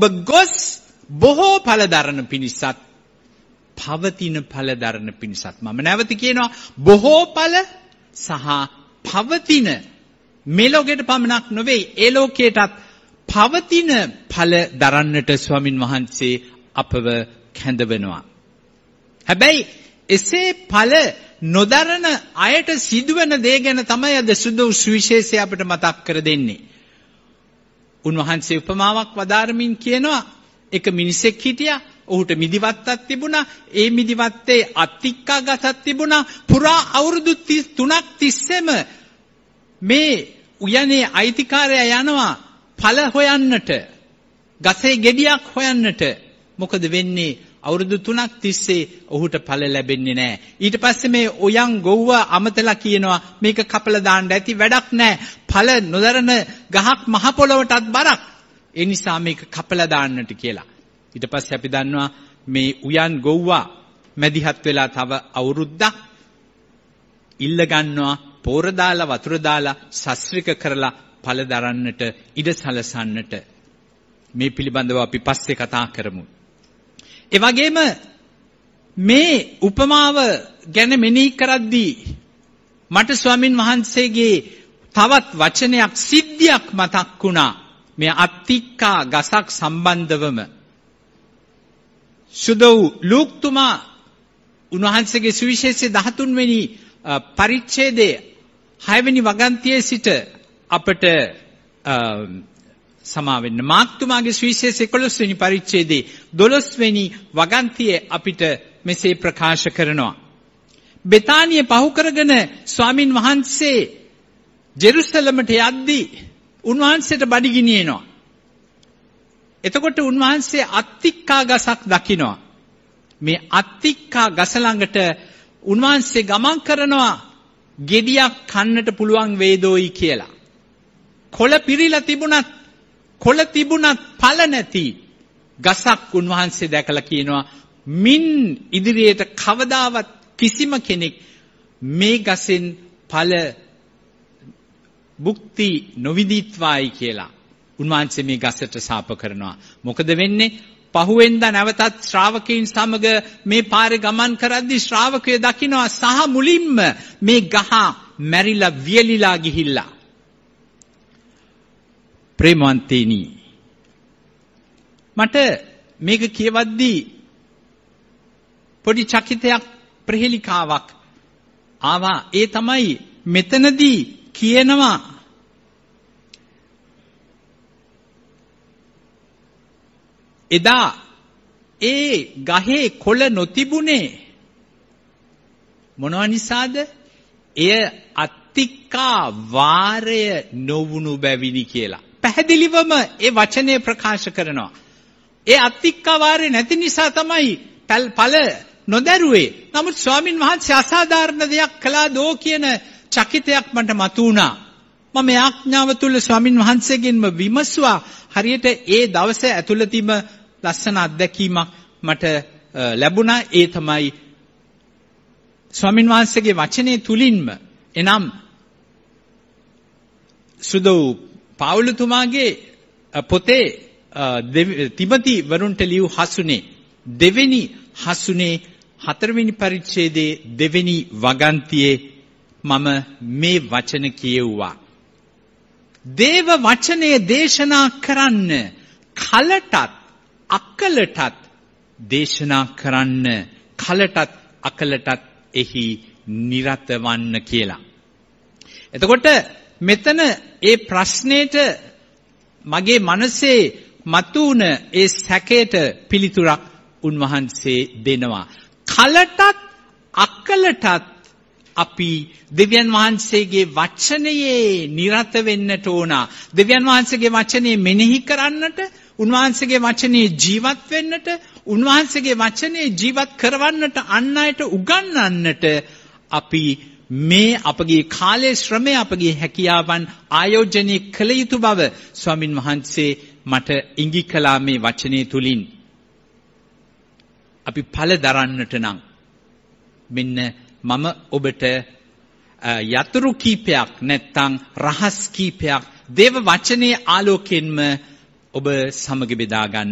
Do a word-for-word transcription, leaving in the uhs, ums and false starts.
ගොස් බොහෝ ඵල දරන පිණිසත් පවතින ඵල දරන පිණිසත් මම නැවත කියනවා බොහෝ ඵල සහ පවතින මේ ලෝකයට පමණක් නොවේ ඒ ලෝකයටත් පවතින ඵල දරන්නට ස්වාමින් වහන්සේ අපව කැඳවනවා. හැබැයි එසේ ඵල නොදරන අයට සිදුවන දේ ගැන තමයි අද සුදු සුවිශේෂය අපිට මතක් කර දෙන්නේ. උන්වහන්සේ උපමාවක් වදාරමින් කියනවා එක මිනිසෙක් හිටියා. ඔහුට මිදිවත්තක් තිබුණා. ඒ මිදිවත්තේ අත්තික්කා ගසක් තිබුණා. පුරා අවුරුදු තුනක් තිස්සේම මේ උයනේ අයිතිකාරයා යනවා ඵල හොයන්නට. ගසේ ගෙඩියක් හොයන්නට. මොකද වෙන්නේ? අවුරුදු තුනක් තිස්සේ ඔහුට ඵල ලැබෙන්නේ නැහැ. ඊට පස්සේ මේ ඔයන් ගොව්ව අමතලා කියනවා මේක කපලා දාන්න ඇති වැඩක් නැහැ. ඵල නොදරන ගහක් මහ පොළොවටත් බරක්. ඒ නිසා මේක කපලා දාන්නට කියලා. ඊට පස්සේ අපි දන්නවා මේ උයන් ගොව්වා මැදිහත් වෙලා තව අවුරුද්දක් ඉල්ල ගන්නවා පෝර දාලා වතුර දාලා සස්ත්‍රික කරලා ඵල දරන්නට ඉඩ සලසන්නට. මේ පිළිබඳව අපි පස්සේ කතා කරමු. ඒ වගේම මේ උපමාව ගැන මෙනෙහි කරද්දී මට ස්වාමින් වහන්සේගේ තවත් වචනයක් සිද්ධියක් මතක් වුණා. මේ අත්තික්කා ගසක් සම්බන්ධවම සුදෝ ලූක්තුමා උන්වහන්සේගේ සුවිශේෂයේ දහතුන් වෙනි පරිච්ඡේදයේ හය වෙනි වගන්තියේ සිට අපට සමා වෙන්න මාක්තුමාගේ සුවිශේෂයේ එකොළොස් වෙනි පරිච්ඡේදයේ දොළොස් වෙනි වගන්තියේ අපිට මෙසේ ප්‍රකාශ කරනවා. බෙතානිය පහු කරගෙන ස්වාමින් වහන්සේ ජෙරුසලමට යද්දී උන්වහන්සේට බඩගිනි එනවා. එතකොට උන්වහන්සේ අත්තික්කා ගසක් දකිනවා. මේ අත්තික්කා ගස ළඟට උන්වහන්සේ ගමන් කරනවා ගෙඩියක් කන්නට පුළුවන් වේදෝයි කියලා. කොළ පිරීලා තිබුණත් කොළ තිබුණත් ඵල නැති ගසක් උන්වහන්සේ දැකලා කියනවා මින් ඉදිරියට කවදාවත් කිසිම කෙනෙක් මේ ගසෙන් ඵල භුක්ති නොවිදිත්වායි කියලා. උන්වහන්සේ මේ ගසට ශාප කරනවා. මොකද වෙන්නේ? පහුවෙන්දා නැවතත් ශ්‍රාවකයන් සමග මේ පාරේ ගමන් කරද්දී ශ්‍රාවකයෝ දකිනවා සහ මුලින්ම මේ ගහ මැරිලා වියලිලා ගිහිල්ලා. ප්‍රේමවන්තේනි, මට මේක කියවද්දී පොඩි චකිතයක් ප්‍රහෙලිකාවක් ආවා. ඒ තමයි මෙතනදී කියනවා එදා ඒ ගහේ කොළ නොතිබුණේ මොනවා නිසාද? එය අත්තික්කා වාරය නොවුණු බැවිනි කියලා. පැහැදිලිවම ඒ වචනේ ප්‍රකාශ කරනවා. ඒ අත්තික්කා වාරය නැති නිසා තමයි ඵල නොදරුවේ. නමුත් ස්වාමින් වහන්සේ අසාධාරණ දෙයක් කළා දෝ කියන චකිතයක් මට මතුණා. මම ආඥාව තුල ස්වාමින් වහන්සේගෙන්ම විමසුවා. හරියට ඒ දවසේ ඇතුළතින්ම ලස්සන අත්දැකීමක් මට ලැබුණා. ඒ තමයි ස්වාමින් වහන්සේගේ වචනේ තුලින්ම එනම් සුදෝ පාවුලතුමාගේ පොතේ තිමති වරුන්ට ලියු හසුනේ දෙවෙනි හසුනේ හතරවෙනි පරිච්ඡේදයේ දෙවෙනි වගන්තියේ මම මේ වචන කියෙව්වා. දේව වචනේ දේශනා කරන්න කලටත් අකලටත් දේශනා කරන්න කලටත් අකලටත් එහි නිරත වන්න කියලා. එතකොට මෙතන ඒ ප්‍රශ්නෙට මගේ මනසේ මතුවන ඒ සැකයට පිළිතුරක් උන්වහන්සේ දෙනවා. කලටත් අකලටත් අපි දෙවියන් වහන්සේගේ වචනයේ නිරත වෙන්නට ඕන. දෙවියන් වහන්සේගේ වචනේ මෙනෙහි කරන්නට, උන්වහන්සේගේ වචනේ ජීවත් වෙන්නට, උන්වහන්සේගේ වචනේ ජීවත් කරවන්නට, අන් අයට උගන්වන්නට අපි මේ අපගේ කාලයේ ශ්‍රමය, අපගේ හැකියාවන් ආයෝජනය කළ යුතු බව ස්වාමින් වහන්සේ මට ඉඟි කළා මේ වචනේ තුලින්. අපි ඵල දරන්නට නම් මෙන්න මම ඔබට යතුරු කීපයක් නැත්තම් රහස් කීපයක් දේව වචනේ ආලෝකයෙන්ම ඔබ සමග බෙදා ගන්න